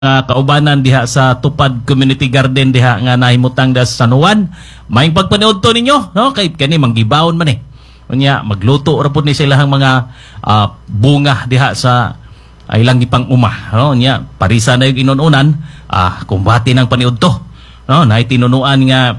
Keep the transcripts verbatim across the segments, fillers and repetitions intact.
uh, kaubanan diha sa Tupad Community Garden diha nga nahimutang da sa San Juan. Maayong pagpaniud to ninyo, no? Kay kani manggibawon man eh. Unya magluto ra pud ni sila ang mga uh, bunga diha sa uh, ilang ipang uma, no? Unya parisa na yung inununan, ah uh, kumbati ng paniud to. No, naay tinunuan nga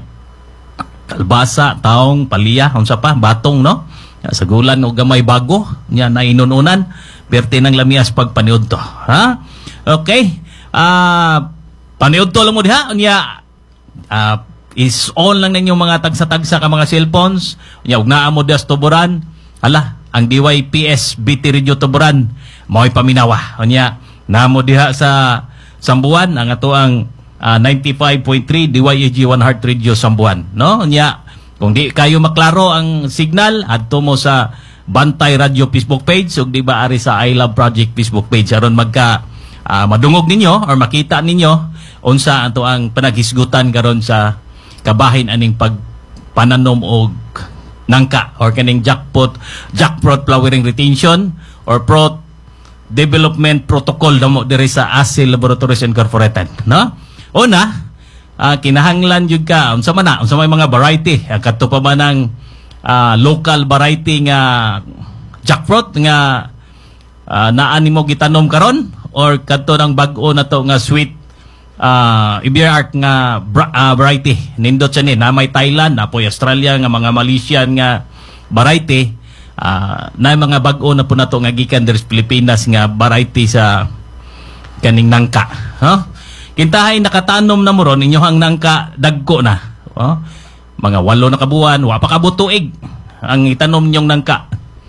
kalbasa, taong, palya, unsa pa, batong, no? Sa gulan o gamay bago, nya na inununan, perte ng lamias pag paniud to. Ha? Okay. Ah, uh, paniud to lang mo diha, nya ah uh, is on lang ninyo mga tagsa-tagsa ka mga cellphones, nya ug naa mo das tuburan. Hala, ang D Y P S B T Radio tuburan mao'y paminawa. Nya namo diha sa Sambuan ang ato ang uh, ninety-five point three D Y A G One Heart Radio Sambuan, no? Nya kung di kayo maklaro ang signal, adto mo sa Bantay Radio Facebook page ug di ba ari sa I Love Project Facebook page aron magka uh, madungog ninyo or makita ninyo unsa ato ang panaghisgutan karon sa kabahin aning pagpananom og nangka or kaning jackpot jackpot flowering retention or pro development protocol damo diri sa A S I L Laboratories Incorporated, no? Una, uh, kinahanglan jud ka unsa man na unsa may mga variety kadto pa man ang uh, local variety nga jackfruit nga uh, naa nimo gitanom karon or kadto nang bag-o na to nga sweet uh, Iberia Art nga uh, variety nindot siya ni na may Thailand na po'y Australia nga mga Malaysian nga variety uh, na mga bag-o na po na to nga gikan diri sa Pilipinas nga variety sa kaning nangka, huh? Kintahay nakatanom na mo ron inyohang nangka dagko na, oh? Mga walo na kabuan wa pa kabutuig ang itanom nyong nangka.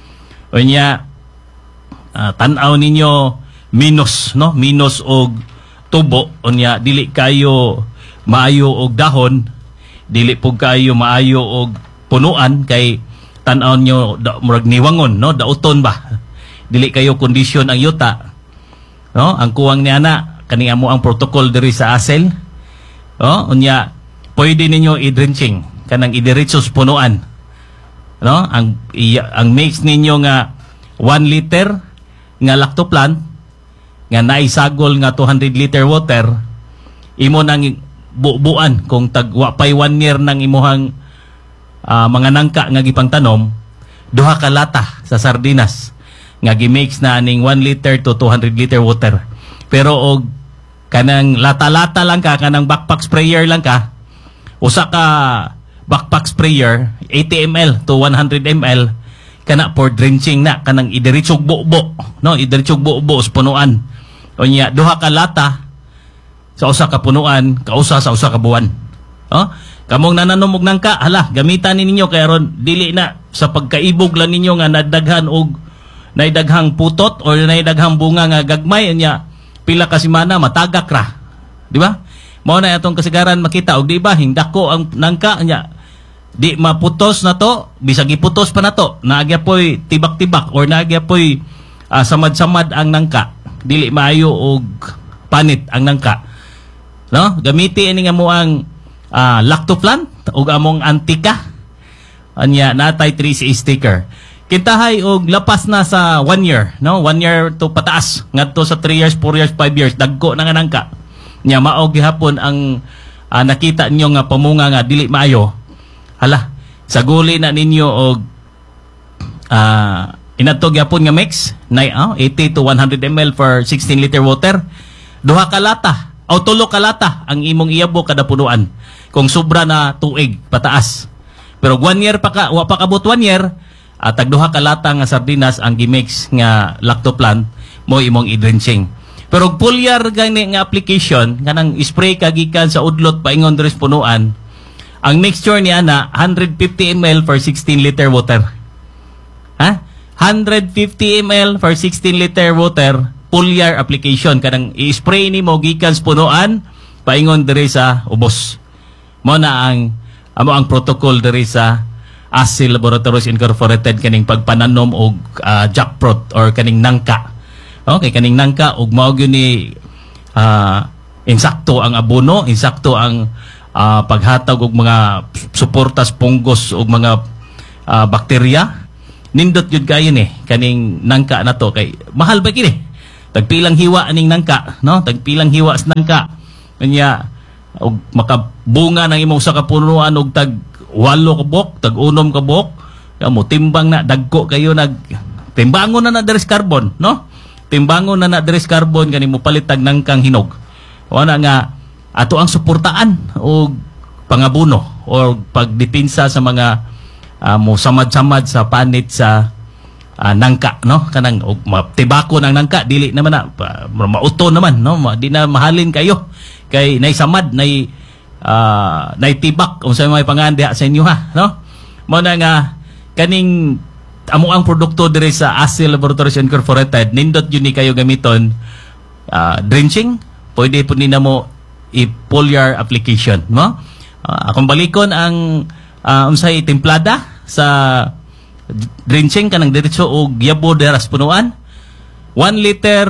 Unya uh, tan-aw ninyo minus, no? Minus og tubo, unya dili kayo maayo og dahon, dili pug kayo maayo og punuan kay tan-aw nyo da, murag niwangon, no? Dauton ba? Dili kayo kondisyon ang yuta, no? Ang kuwang ni ana kani amo ang protocol diri sa A S I L, no? Unya pwede ninyo i-drenching kanang idiretso sa punuan, no? Ang iya, ang mix ninyo nga one liter nga lactoplant nga naisagol nga two hundred liter water, imo nang bubuan kung tagwa pay one year nang imuhang uh, mga nangka nga gipang tanom, duha ka lata sa sardinas nga gimix na aning one liter to two hundred liter water. Pero og kanang lata-lata lang ka, kanang backpack sprayer lang ka, usa ka backpack sprayer eighty milliliters to one hundred milliliters kana for drenching na kanang idiritsog bubo, no? Idiritsog bubo sa punuan. Unya duha ka lata sa usa ka punuan, kausa sa usa ka buwan. Oh? Kamong nananom og nangka, hala, gamitan ninyo kay aron dili na sa pagkaibog lang ninyo nga nadaghan og naidaghang putot or naidaghang bunga nga gagmay, unya pila ka semana matagak ra, di ba? Mao na atong kasigaran makita og di ba hingdako ang nangka nya di maputos na to, bisag iputos pa na to, naagya poy tibak-tibak or naagya poy uh, samad-samad ang nangka, dili maayo og panit ang nangka, no? Gamiti ini nga mo ang uh, lactoplant ug among antika anya natay three C sticker. Kintahay og lapas na sa one year, no? One year to pataas ngadto sa three years, four years, five years dagko na nga nangka nya mao gihapon ang uh, nakita ninyo nga pamunga nga dili maayo. Hala, saguli na ninyo og uh, inadto gyapon nga mix na uh, eighty to one hundred milliliters for sixteen liter water, duha ka lata o tulo ka lata ang imong iyabo kada punuan kung sobra na tuig pataas. Pero one year pa ka, wa pa kabot one year, at uh, tagduha ka lata nga sardinas ang gimix nga lactoplant mo imong i-drenching. Pero pulyar gani nga application kanang spray kagikan sa udlot paingon diri sa punuan, ang mixture niya na one hundred fifty milliliters for sixteen liter water. Ha? one hundred fifty milliliters for sixteen liter water, pulyar application kanang i-spray nimo gikan sa punuan paingon diri sa ubos. Mao na ang amo ang protocol diri sa A S I L Laboratories Incorporated kaning pagpananom og uh, jackfruit or kaning nangka. Okay, kaning nangka og mao gyud ni uh, insakto ang abono, insakto ang uh, paghatag og mga suportas punggos og mga uh, bakterya. Nindot gyud kayo ni kaning nangka na to kay mahal ba kini? tagpilang hiwa aning nangka, no? Tagpilang hiwa sa nangka. Kanya og makabunga ng imong usa ka punuan og tag walo ka buok, tag unom ka buok. Kamo timbang na dagko kayo nag timbangon na na deres carbon, no? Timbangon na na deres carbon kani mo palitag nangkang hinog. Wala nga ato ang suportaan og pangabuno o pagdepensa sa mga uh, mo samad-samad sa panit sa uh, nangka, no? Kanang og tibako ng nangka dili naman na uh, mauto naman, no? Di na mahalin kayo kay nay samad nay uh, nay tibak unsa may pangandiha sa inyo, ha, no? Mo na nga kaning amo ang produkto dire sa Asil Laboratories Incorporated nindot yun ni kayo gamiton uh, drenching, pwede po nina mo i-foliar application, no? Uh, akong balikon ang uh, unsay templada sa drenching kanang diretso og yabo deras punuan one liter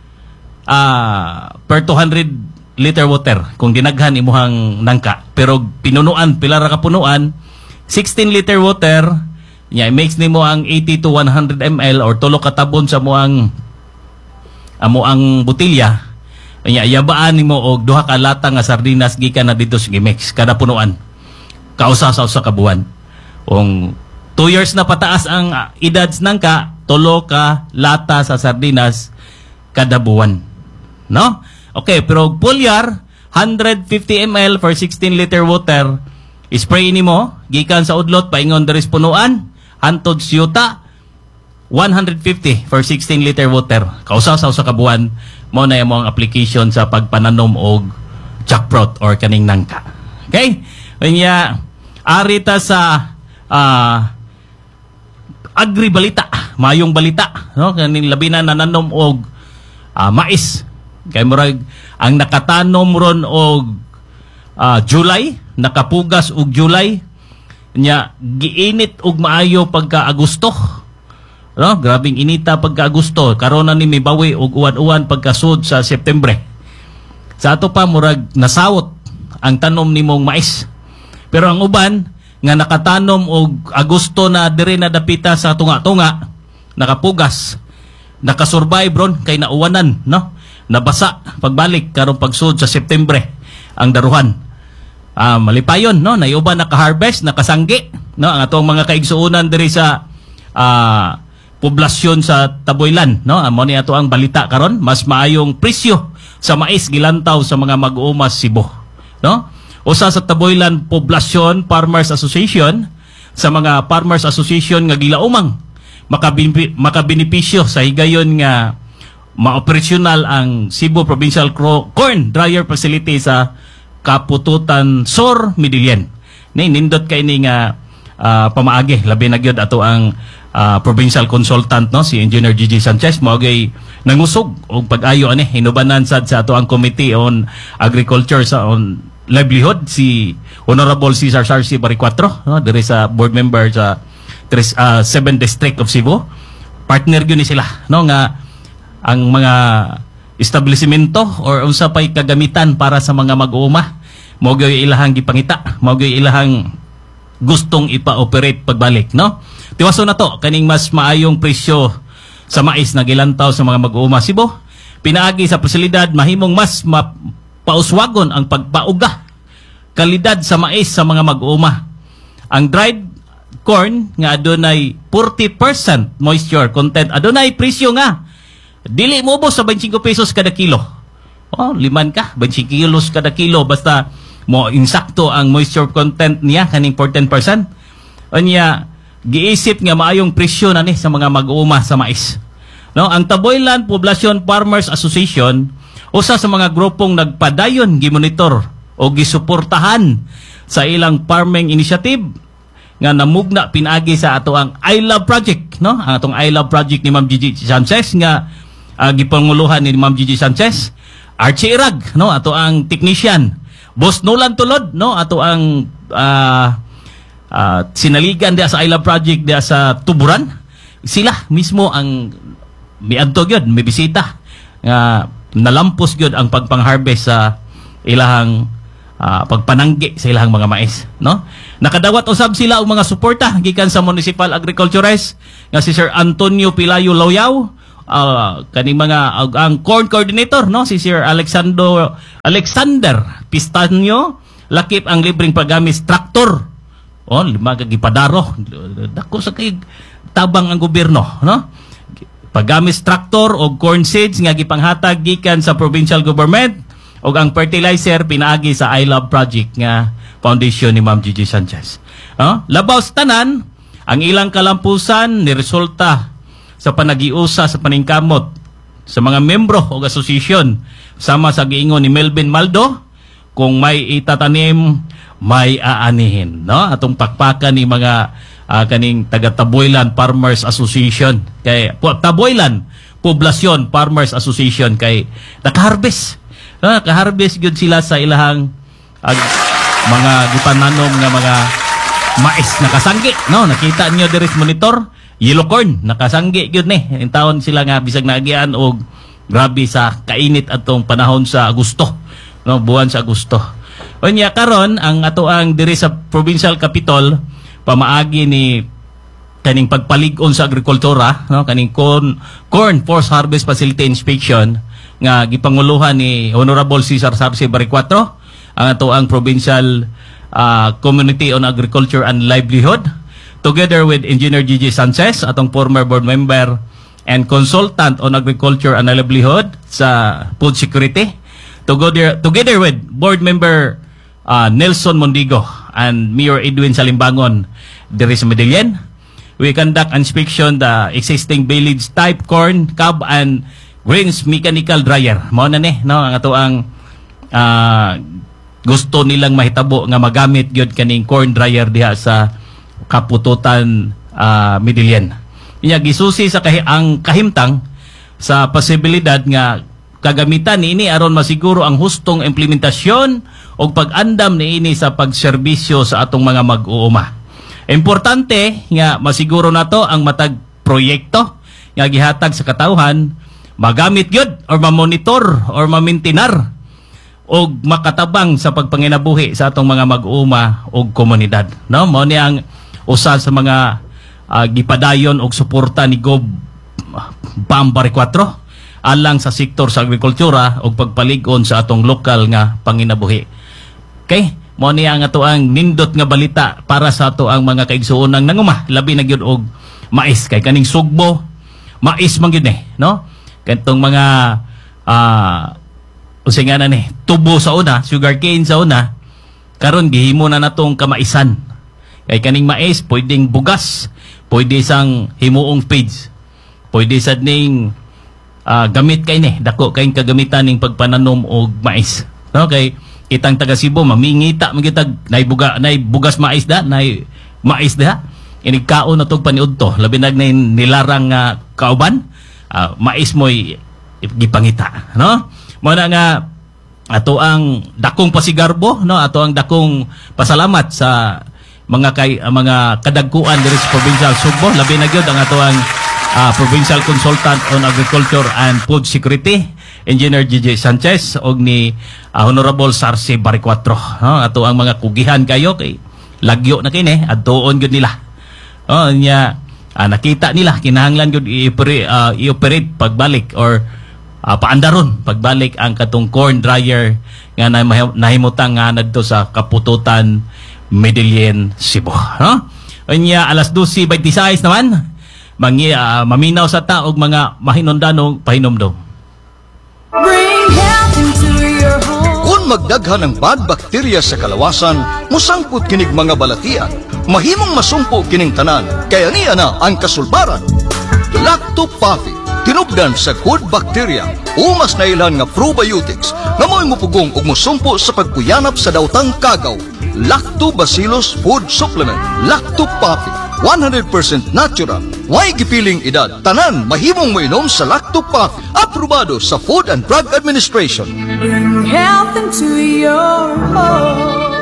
uh, per two hundred liter water kung dinaghan imuhang nangka, pero pinunuan pila ra ka punuan sixteen liter water nya, yeah, i-mix nimo ang eighty to one hundred milliliters or tulo ka tabon sa moang amo ang botilya. Nya, yabaan nimo og duha ka lata nga sardinas gikan na dito sa gimix kada punuan. Kausa sa usa ka buwan. Ong two years na pataas ang uh, edad nangka, tulo ka lata sa sardinas kada buwan. No? Okay, pero pulyar one hundred fifty milliliters for sixteen liter water. Spray nimo gikan sa udlot paingon diri sa punuan hantod siyuta one hundred fifty for sixteen liter water. Kausa sa usa ka buwan mo na yung application sa pagpananom og jackfruit or kaning nangka. Okay? Kanya arita sa uh, agribalita, mayong balita, no? Kaning labi na nananom og uh, mais. Kay murag ang nakatanom ron og uh, July, nakapugas og July nya giinit og maayo pagka Agosto. No, grabing inita pagka Agosto, karon na ni may bawi og uwan-uwan pagkasud sa September. Sa ato pa murag nasawot ang tanom nimong mais. Pero ang uban nga nakatanom og Agosto na diri na dapita sa tunga-tunga, nakapugas, nakasurvive ron kay nauwanan, no? Nabasa pagbalik karon pagsud sa September ang daruhan. Ah, malipayon, no? Nayuban naka-harvest, nakasanggi, no? Ang atong mga kaigsuonan diri sa ah poblasyon sa Taboylan, no? Amo ni ato ang balita karon, mas maayong presyo sa mais gilantaw sa mga mag-uumas Cebu, no? Usa sa Taboylan Poblasyon Farmers Association, sa mga Farmers Association nga gilaumang makabenepisyo sa higayon nga maoperasyonal ang Cebu Provincial Corn Dryer Facility sa Kapututan Sur, Midillian. Ni nindot kay ni nga uh, pamaagi labi na gyud ato ang Uh, provincial consultant, no, si Engineer Gigi Sanchez mo gay nangusog og pag-ayo ani hinubanan sad sa ato ang Committee on Agriculture sa on Livelihood si Honorable Cesar Sarsi Baricuatro, no, diri sa board member sa uh, seventh District of Cebu. Partner gyud ni sila, no, nga ang mga establishmento or unsa pay kagamitan para sa mga mag-uuma mo gay ilahang gipangita, mo gay ilahang gustong ipa-operate pagbalik, no? Tiwaso na to, kaning mas maayong presyo sa mais na gilantaw sa mga mag-uuma Cebu. Pinaagi sa pasilidad, mahimong mas mapauswagon ang pagpauga kalidad sa mais sa mga mag-uuma. Ang dried corn nga adunay forty percent moisture content, adunay presyo nga dili mo ubos sa twenty-five pesos kada kilo. Oh, liman ka, twenty kilos kada kilo basta mo insakto ang moisture content niya kaning fourteen percent. Anya giisip nga maayong presyo na ni sa mga mag-uuma sa mais. No, ang Taboylan Poblasyon Farmers Association usa sa mga grupong nagpadayon gimonitor o gisuportahan sa ilang farming initiative nga namugna pinaagi sa ato ang I Love Project, no? Ang atong I Love Project ni Ma'am Gigi Sanchez nga uh, gipanguluhan ni Ma'am Gigi Sanchez, Archie Irag, no, ato ang technician, Boss Nolan Tulod, no, ato ang uh, Uh, sinaligan dia sa I Love Project dia sa Tuburan. Sila mismo ang miadto gyud, may bisita nga nalampos gyud ang pagpang-harvest sa ilahang uh, pagpananggi sa ilahang mga mais, no? Nakadawat usab sila og mga suporta gikan sa Municipal Agriculturist nga si Sir Antonio Pilayo Loyaw uh, kaning mga uh, ang corn coordinator, no, si Sir Alexander Alexander Pistanyo lakip ang libreng paggamis traktor. Oh, lima ka gipadaro. Dako sa kay tabang ang gobyerno, no? Paggamis traktor o corn seeds nga gipanghatag gikan sa provincial government ug ang fertilizer pinaagi sa I Love Project nga foundation ni Ma'am Gigi Sanchez. Oh, labaw sa tanan, ang ilang kalampusan ni resulta sa panagiusa sa paningkamot sa mga membro o asosasyon sama sa giingon ni Melvin Maldo, kung may itatanim may aanihin, no, atong pakpakan ni mga uh, kaning taga Taboylan Farmers Association kay Taboylan Poblasyon Farmers Association kay nakaharvest, no, nakaharvest gyud sila sa ilahang uh, mga gipananom nga mga mais nakasanggi, no, nakita niyo diri sa monitor. Yellow corn, nakasanggi yun eh. Yung taon sila nga bisag naagian o grabe sa kainit atong panahon sa Agosto. No, buwan sa Agosto. O niya karon ang ato ang diri sa Provincial Capitol, pamaagi ni kaning pagpalig-on sa agrikultura, no, kaning corn, corn Force Harvest Facility Inspection nga gipanguluhan ni Honorable Cesar Sarce Baricuatro, ang ato ang Provincial uh, Community on Agriculture and Livelihood, together with Engineer Gigi Sanchez, atong former board member and consultant on agriculture and livelihood sa food security, together, together with board member uh, Nelson Mondigo and Mayor Edwin Salimbangon diri sa Medellin. We conduct inspection the existing village type corn, cob, and grains mechanical dryer. Mao na ni, no, ang ato ang uh, gusto nilang mahitabo nga magamit gyud kaning corn dryer diha sa Kapututan, uh, Medellin. Inya gisusi sa kahi ang kahimtang sa posibilidad nga kagamitan niini aron masiguro ang hustong implementasyon o pag-andam niini sa pagserbisyo sa atong mga mag-uuma. Importante nga masiguro nato ang matag proyekto nga gihatag sa katawhan magamit gyud or mamonitor or mamintinar o makatabang sa pagpanginabuhi sa atong mga mag-uuma o komunidad, no, mao ni ang usa sa mga uh, gipadayon og suporta ni Gob Bam Baricuatro alang sa sektor sa agrikultura o pagpalig-on sa atong lokal nga panginabuhi. Okay, mo ni ang ato ang nindot nga balita para sa ato ang mga kaigsuonang nanguma, labi na gyud og mais kay kaning sugbo mais man gyud eh, no, kantong mga ah uh, usay nga na ni tubo sa una, sugarcane sa una, karon gihimo na natong kamaisan. Kay kaning mais pwedeng bugas, pwede sang himuong feeds, pwede sad ning uh, gamit kay ni dako kay kagamitan ning pagpananom og mais, no, kay itang taga Cebu mamingita magitag nay buga nay bugas mais da nay mais da inigkaon na tog paniudto labi nag nilarang nga uh, kauban uh, mais moy gipangita, no, mo na nga ato ang dakong pasigarbo, no, ato ang dakong pasalamat sa mga kay uh, mga kadagkuan diri sa Provincial Sugbo, labi na gyud ang ato ang uh, Provincial Consultant on Agriculture and Food Security Engineer Gigi Sanchez og ni uh, Honorable Sarce Baricuatro, no, ato ang mga kugihan kayo kay lagyo na kini adtuon gyud nila, oh, nya uh, nakita nila kinahanglan gyud i-operate, uh, i-operate pagbalik or uh, paandaron pagbalik ang katong corn dryer nga nahimutang nga nadto sa Kapututan, Medellin, Cebu, no? Unya alas dose twenty-six naman mangi uh, maminaw sa ta og mga mahinundanong pahinomdom. Bring health into your home. Kung magdaghan ng bad bacteria sa kalawasan, musangput kinig mga balatian, mahimong masumpo kining tanan, kaya niya na ang kasulbaran. Lactopathy, tinubdan sa good bacteria, umas na ilan nga probiotics, nga mo'y mupugong ug musumpo sa pagpuyanap sa dautang kagaw. Lactobacillus Food Supplement, Lactopathy, one hundred percent natural, way gipiling edad, tanan mahimong mainom sa Lactopathy, aprobado sa Food and Drug Administration. Bring health into your home.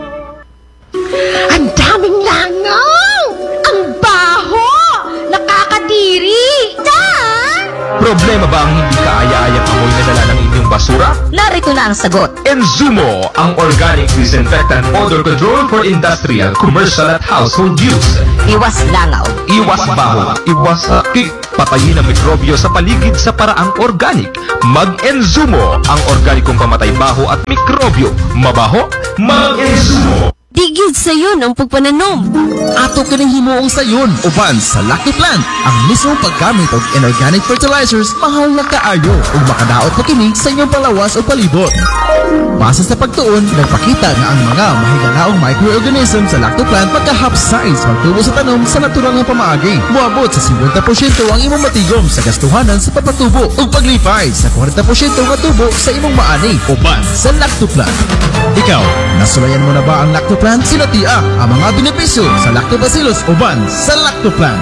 Ang daming langaw! Ang baho! Nakakadiri! Dan! Problema ba ang hindi kaaya-ayang amoy na dala ng inyong basura? Narito na ang sagot. Enzumo, ang organic disinfectant odor control for industrial, commercial at household use. Iwas langaw. Iwas baho, iwas sakit. Patayin ang mikrobyo sa paligid sa paraang organic. Mag-Enzumo, ang organikong pamatay baho at mikrobyo. Mabaho? Mag-Enzumo! Digid sayon ang pagpananom. Ato kining himuong sayon uban sa Lactoplant. Ang mismong paggamit og inorganic fertilizers mahal na kaayo ug makadaot pa kini sa inyong palawas o palibot. Base sa pagtuon, nagpakita nga ang mga mahigalaong microorganisms sa Lactoplant magka-half size magtubo sa tanom sa natural nga pamaagi. Muabot sa fifty percent ang imong matigom sa gastuhanan sa pagpatubo ug paglipay sa forty percent nga tubo sa imong maani uban sa Lactoplant. Ikaw, nasulayan mo na ba ang Lactoplant? Sinatia ang mga benepisyo sa Lactobacillus uban sa Lactoplant.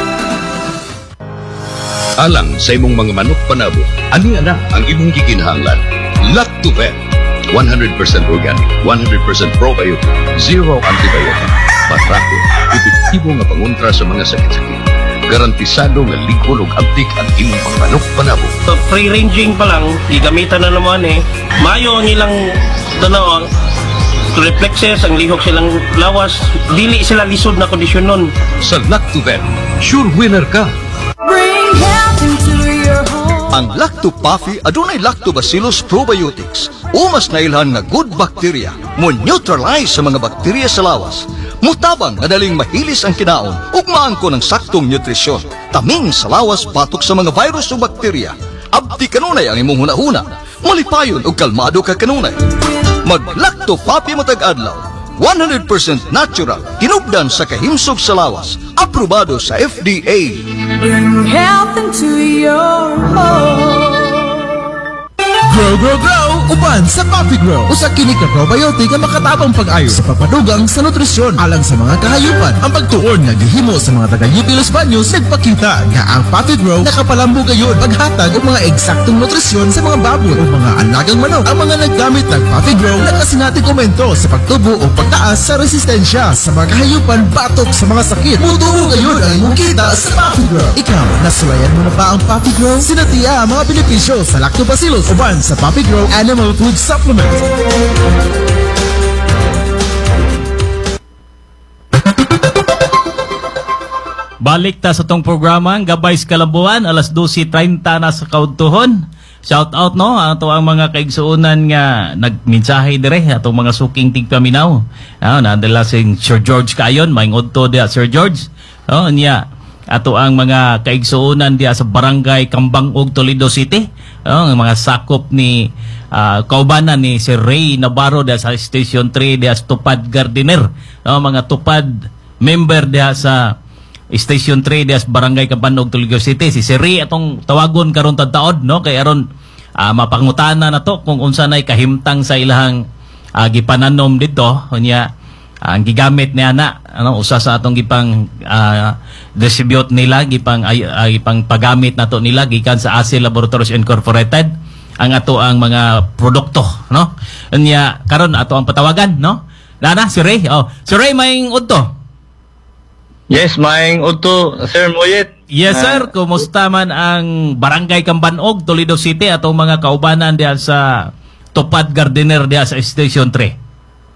Alang sa imong mga manok panabo, ani na ang imong gikinahanglan. Lactovet, one hundred percent organic, one hundred percent probiotic, zero antibiotic, patrako, epektibo nga pangontra sa mga sakit-sakit. Garantisado nga likod ug abdik ang imong mga manok panabo. So, free-ranging pa lang, gigamitan na naman eh. Mayo ang ilang tanaw, reflexes, ang lihok silang lawas, dili sila lisod na kondisyon nun. Sa Lactovet, sure winner ka. Bring health into your home. Ang Lactopuffy adunay Lactobacillus probiotics. Umas na ilhan nga good bacteria mo neutralize sa mga bakterya sa lawas. Mutabang madaling mahilis ang kinaon ug maangko ng saktong nutrisyon. Taming sa lawas batok sa mga virus o bakterya. Abdi kanunay ang imong hunahuna. Malipayon ug kalmado ka kanunay. Mag-Lactopuffy matag adlaw. one hundred percent natural, tinubdan sa kahimsog sa lawas. Aprobado sa F D A. Bring health into your home. Grow, grow, grow! Uban sa Coffee Grow. Usa kini ka probiotic nga makatabang pag-ayo sa pagpadugang sa nutrisyon alang sa mga kahayupan. Ang pagtuon nga gihimo sa mga taga-U P Los Baños nagpakita nga ang Coffee Grow nakapalambo gayon paghatag og mga eksaktong nutrisyon sa mga baboy o mga alagang manok. Ang mga naggamit ng Coffee Grow nakasinati komento sa pagtubo o pagtaas sa resistensya sa mga kahayupan batok sa mga sakit. Mutuo gayon ang imong kita sa Coffee Grow. Ikaw, nasulayan mo na ba ang Coffee Grow? Sinatiya ang mga benepisyo sa Lactobacillus uban sa Coffee Grow Animal Food Supplement. Balik ta sa tong programa Gabay sa Kalabuan, alas twelve thirty na sa kaudtuhon. Shout out no ato ang mga kaigsuonan nga nagmensahe dire atong mga suking tigpaminaw. Ah, nadala sing Sir George kayon, maing udto dia Sir George. Oh, niya ato ang mga kaigsuonan dia sa Barangay Kambangog, Toledo City. Oh, ang mga sakop ni uh, kaubanan ni Sir Ray Navarro dia sa Station three dia sa Tupad Gardener. Oh, mga tupad member dia sa Station three dia sa Barangay Kambangog, Toledo City. Si Sir Ray atong tawagon karon tadtaod no kay aron uh, mapangutana na to kung unsa nay kahimtang sa ilahang uh, gipananom dito. Unya ang gigamit niya na ano usa sa atong gipang uh, distribute nila gipang ay, uh, gipang pagamit nato nila gikan sa A C E Laboratories Incorporated ang ato ang mga produkto no unya karon ato ang patawagan no nana si Ray oh si Ray maing udto. Yes, maing udto, Sir Moyet. Yes sir, kumusta man ang Barangay Kambanog, Toledo City atong mga kaubanan diyan sa Tupad Gardener diyan sa Station three?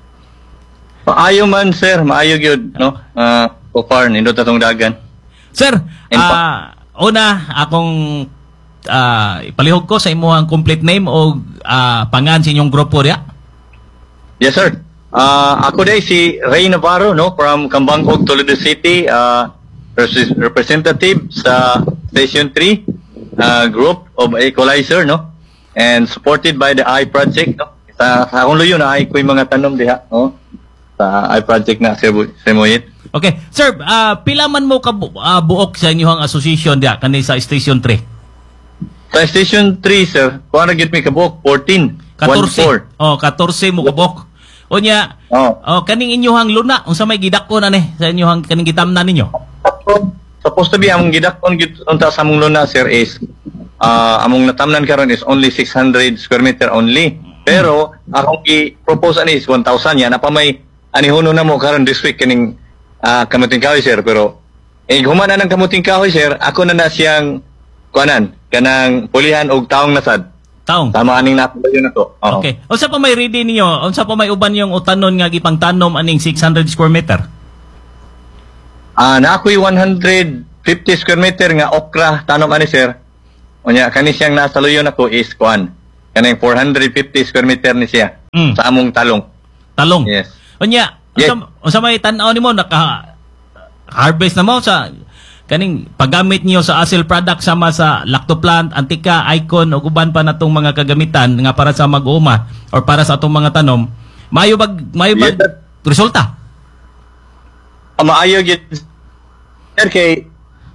Maayo man, sir. Maayo gyud, no? Ah, uh, so far nindot atong dagan. Sir, ah uh, una akong uh, ipalihog ko sa imong complete name o uh, pangan sa inyong grupo diya. Yes, sir. Ah, uh, ako day si Ray Navarro, no, from Kambangog, Toledo City, uh, representative sa Station three uh, group of equalizer, no? And supported by the I Project, no? Sa, sa akong luyo na ay ko'y mga tanom diha, no? Sa I Project na Sir Moyet. Okay. Sir, uh, pila man mo ka bu- uh, buok sa inyong association diya kanay sa Station three? Sa Station three, sir, kung ano git mi kabuok, fourteen. fourteen. Oh, fourteen mo kabok. Unya, oh. oh, kaning inyong luna, unsa may gidakon na ni sa inyong kaning gitamnan ninyo? Supposed to be among gidakon gid unta sa among luna, sir, is uh, among natamnan karon is only six hundred square meter only. Pero akong gi-propose ani is one thousand yan. Apa may anihuno na mo karon this week kining uh, kamuting kahoy, sir. Pero eh humana ng kamuting kahoy, sir, ako na na siyang kuanan kanang pulihan og taong nasad. Taong. Tama aning napabayo na to. Oo. Okay. Unsa pa may ready ninyo? Unsa pa may uban yung utanon nga gipangtanom aning six hundred square meter? Ah, uh, na ako'y one hundred fifty square meter nga okra tanom ani sir. Unya kani siyang nasaluyon ako is kuan. Kaning four hundred fifty square meter ni siya Mm. sa among talong. Talong. Yes. Unya, Yes. unsa unsa may tan-aw nimo naka harvest na mo sa kaning paggamit niyo sa Asil product sama sa Lactoplant, Antica, Icon ug uban pa natong mga kagamitan nga para sa mag-uuma or para sa atong mga tanom, maayo bag maayo bag Yes, sir. resulta. Ang maayo gyud sir kay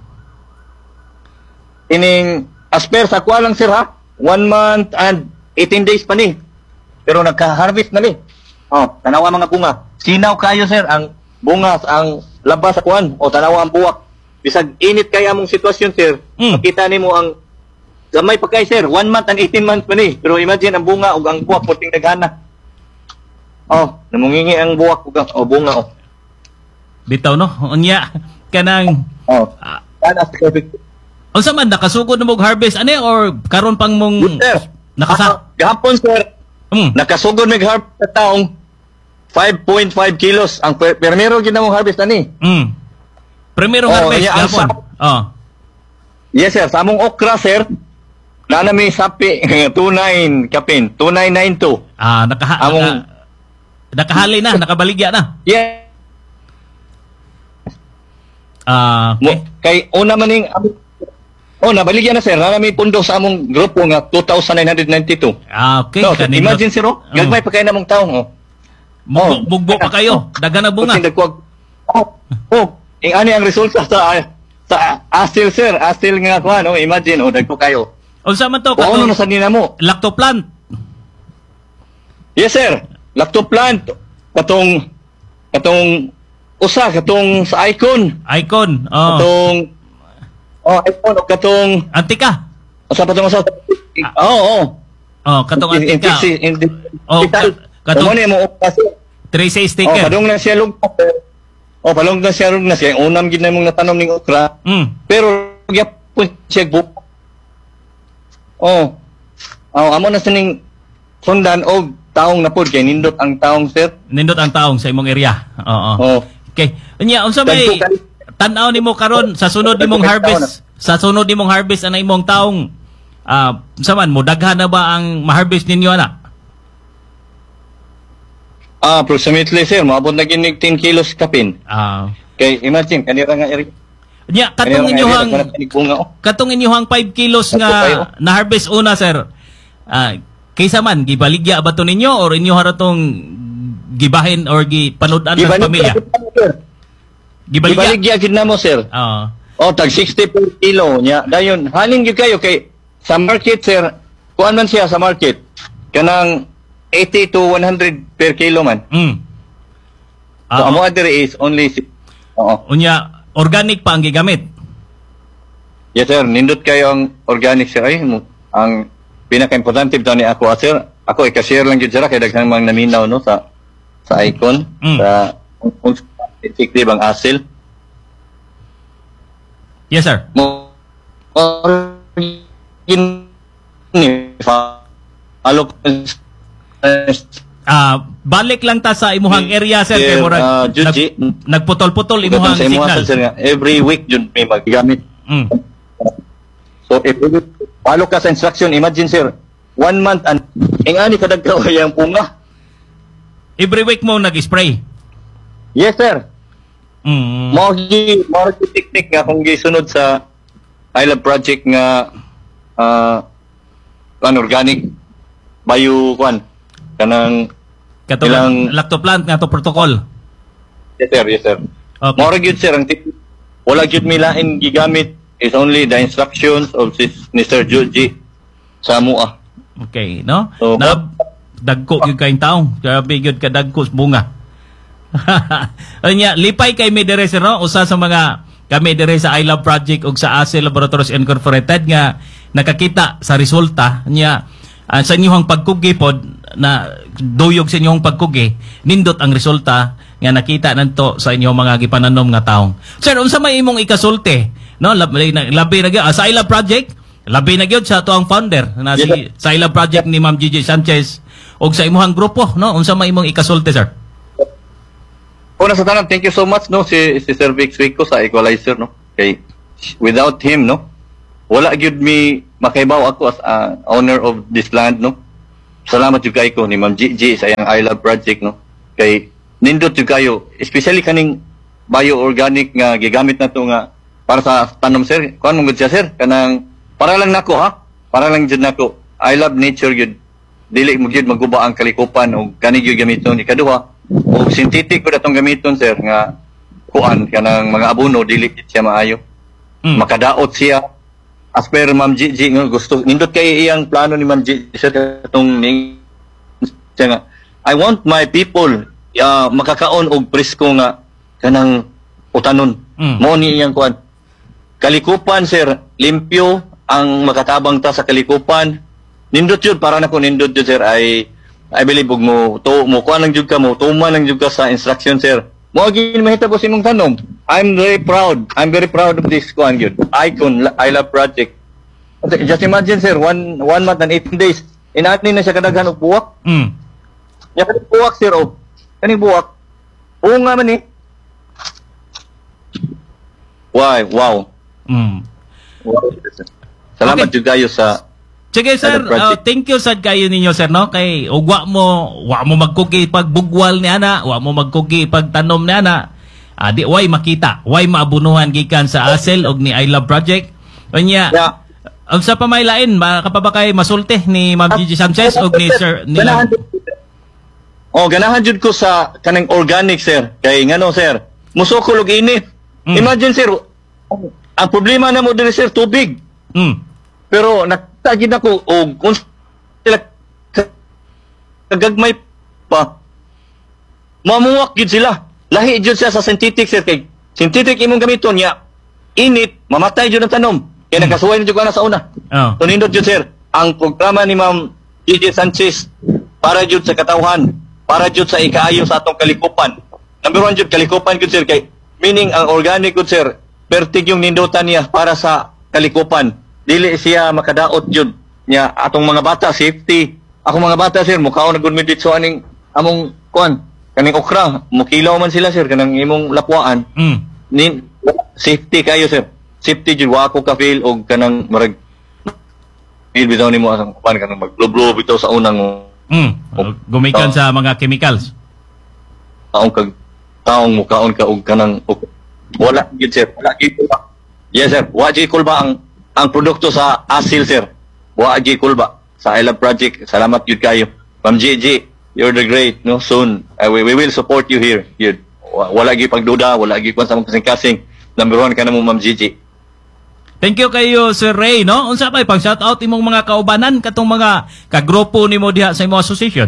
ining as per sa kuha lang sir ha. One month and eighteen days pa ni. Pero nagka-harvest na ni. Oh, tanawa mga bunga. Sinaw kayo sir ang bunga ang labas sa kuan o tanawa ang buwak. Bisag init kay among sitwasyon sir. Mm. Makita nimo ang gamay pa kay sir, one month and eighteen months pa ni. Pero imagine ang bunga ug ang buwak puting daghana. Oh, namungingi ang buwak ug ang o bunga oh. Bitaw no. Unya kanang Oh. ah, Kana perfect. unsa man nakasugod na mo og harvest ani or karon pang mong Good sir. nakasa Ah, gahapon sir, mm. nakasugod mig harvest sa taong five point five kilos ang per permero gid namong harvest ani. Mm. Primero Oh, harvest yeah, ang gapon. sa- Oh. Yes sir, sa among okra sir, na nami sapi two nine kapin, two nine nine two. Ah, nakaha Among- naka, nakahali na, nakabaligya na. Yeah. Ah, Mo, okay. kay una maning Oh, nabaligyan na sir, na nami pundo sa among grupo nga two thousand nine hundred ninety-two. Ah, okay. No, Kanindot. imagine sir, oh, Mm. gagmay pa kay namong taong oh. Bugbo, Oh. bugbo pa kayo. Dagan na bunga. Kasi nagkuwag. Oh, oh, ing ani ang resulta sa sa asil sir, asil nga kuan, oh, imagine oh, dagko kayo. Unsa man to O ano katong na sa nimo? Lactoplant? Yes sir, Lactoplant katong katong usa katong sa Icon, Icon. Oh. katong oh, Icon o katong Antika. usa pa tong usa. Oo, oh, Oh, katong in, in, Antika. in, in, Oh, hospital. ka- katong- Ano ni mo kasi? three say Oh, sticker. padung na siya lug. Oh, palong na siya lug na siya. Unam gid na mong natanom ning okra. Mm. Pero gyapon siya buk. Oh. Oh, amo na sining sundan og taong napod kay nindot ang taong sir. Nindot ang taong sa imong area. Oo. Oh. Okay. Unya, unsa may Dagko kay- tan-aw nimo karon sa sunod nimong Dagko kay harvest? Sa sunod nimong harvest ana imong taong ah, unsa man mo daghan na ba ang ma-harvest ninyo ana? Ah, approximately sir, maabot na ginig ten kilos kapin. Ah. Kay imagine kanira nga eri. Unya, Kanira katong nga inyuhang eri kanang bunga oh. katong inyuhang five kilos Dagko nga kayo. na-harvest una, sir. Ah, kaysa man gibaligya ba to ninyo or inyo haratong gibahin or gipanood-an sa Gibaligya pamilya? gid namo, sir. Gibaligya. Gibaligya gid namo sir. Oo. Oh, tag sixty per kilo nya. Dayon, halin gyud kayo kay sa market sir. Kuan man siya sa market. Kanang eighty to one hundred per kilo man. Mm. So, Ah, amo adiri is only si- Oo. unya organic pa ang gigamit. Yes sir, nindot kayo ang organic sir ay mo. Ang pinaka-importante daw ni ako ah, sir. Ako i-share lang gyud sir kay daghang mga naminaw no sa sa Icon Mm. sa kung effective ang asil. Yes, sir. Mo gin ni fa alok Ah, balik lang ta sa imuhang area, sir, kay Sir, murag ah, Juji. nag- nagputol-putol imuhang sa imuha signal. sir nga every week jud may magagamit. Mm. So if you follow ka sa instruction, imagine sir, one month and ing ani kadagkaw yang punga. Every week mo nag-spray. Yes sir. Mm. Mao gi mao gi technique nga kung gisunod sa I Love project nga ah uh, organic bio kwan kanang Katong Ilang- Lactoplant nga to protocol. yes sir, yes sir. Okay. Mao ra gyud sir ang tip. Wala gyud mi lain gigamit is only the instructions of sis, ni Sir Joji sa mua. Okay, no? So, na dagko gyud kayong taong. Grabe gyud ka dagko sa bunga. Anya, lipay kay mi dire sir, no? Usa sa mga kami dire sa I Love Project ug sa A S E Laboratories Incorporated nga nakakita sa resulta niya ah, sa inyong pagkugi pod na duyog sa inyong pagkugi nindot ang resulta nga nakita nanto sa inyong mga gipananom nga taong. Sir, unsa may imong ikasulti? No, labi na labi na gyud ah, sa I Love Project, labi na gyud sa ato ang founder na si Yes, sa I Love Project ni Ma'am Gigi Sanchez ug sa imong grupo, no? Unsa may imong ikasulti, sir? Una sa tanan, thank you so much no si si Sir Vic Suico sa equalizer no. Kay without him, no, wala gyud mi makaibaw ako as a owner of this land, no. Salamat jud kay ko ni Ma'am Gigi sa iyang I Love project, no. Kay nindot jud kayo, especially kaning bio-organic nga gigamit nato nga para sa tanom, sir. Kuan mo gud siya, sir, kanang para lang nako, ha. Para lang jud nako. I love nature gyud. Dili mo gyud maguba ang kalikupan o kani gyud gamiton ikaduha. O synthetic ko datong gamiton, sir, nga kuan kanang mga abono dili gid siya maayo. Mm. Makadaot siya. As per Ma'am Gigi, nga gusto nindot kay iyang plano ni Ma'am Gigi, sir, katong ning siya nga, I want my people uh, makakaon og presko nga kanang utanon. Mm. Mo ni iyang kuan. Kalikupan, sir, limpyo ang makatabang ta sa kalikupan. Nindot yun, para na ko nindot yun, sir, ay I believe ug mo to mo kuan lang jud ka mo tuman lang jud ka sa instruction, sir. Mo gid mahitabo sa imong tanom. I'm very proud. I'm very proud of this kuan gyud. Icon I Love project. Just imagine, sir, one one month and eighteen days. Inaat ni na siya kadaghan og buwak. Mm. Ya kani buwak, sir, oh. Kani buwak. Oo nga man eh. Why? Wow. Mm. Wow. Salamat Okay. jud kayo sa Sige, sir. Ano, project? Uh, thank you sad kayo ninyo, sir, no? Kay ug wa mo wa mo magkugi pag bugwal ni ana, wa mo magkugi pag tanom ni ana. Ah, di way makita, way maabunuhan gikan sa A S E L og ni I Love project. Unya. Yeah. Ang sa pamaylain, makapabakay masulti ni Ma'am Gigi Sanchez og ni Sir ni Ganahan jud- Oh, ganahan jud ko sa kanang organic, sir. Kay ngano, sir? Musukol og init. Mm. Imagine, sir, ang problema na mo diri, sir, tubig. Mm. Pero nakatagid ako og kung sila ka- kagagmay pa, mamuwak jud sila. Lahi jud siya sa synthetic, sir. Kay synthetic imong gamiton niya, init, mamatay jud ang tanom. Kaya Mm. nagkasuway na jud ko na sa una. Oh. So nindot jud, sir, ang programa ni Ma'am Gigi Sanchez para jud sa katawhan, para jud sa ikaayo sa atong kalikupan. Number one jud kalikupan jud, sir, kay meaning ang organic jud, sir, pertig yung nindutan niya para sa kalikupan. Dili siya makadaot jud niya atong mga bata safety. Ako mga bata, sir, mukhaon na gud midit so aning among kuan kaning okra, mukilaw man sila, sir, kanang imong lapwaan. Mm. Nin safety kayo, sir. Safety jud wa ako ka feel og kanang marag feel bitaw nimo asang kuan kanang magblo-blow bitaw sa unang mo. Mm. Gumikan sa mga chemicals. Taong kag taong mukaon ka og kanang og, wala gid, sir. Wala gid kulba. Yes, sir. Wa gid kulba ang ang produkto sa Asil, sir. Wa gid kulba sa I Love project. Salamat gid kayo. Ma'am Gigi, you're the great, no? Soon uh, we, we will support you here. Yun. Wa- Wala gid pagduda, wala gid kwan sa mga kasing-kasing. Number one ka na mo, Ma'am Gigi. Thank you kayo, Sir Ray, no? Unsa pa pang shout out imong mga kaubanan katong mga kagrupo nimo diha sa imong association?